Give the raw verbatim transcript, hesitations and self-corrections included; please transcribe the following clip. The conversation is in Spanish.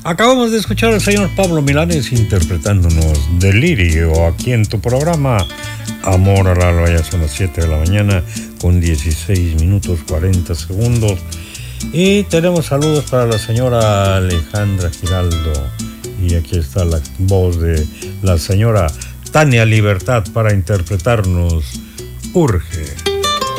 Acabamos de escuchar al señor Pablo Milanés interpretándonos Delirio aquí en tu programa Amor al Alba. Ya son las siete de la mañana con dieciséis minutos cuarenta segundos. Y tenemos saludos para la señora Alejandra Giraldo. Y aquí está la voz de la señora Tania Libertad para interpretarnos Urge.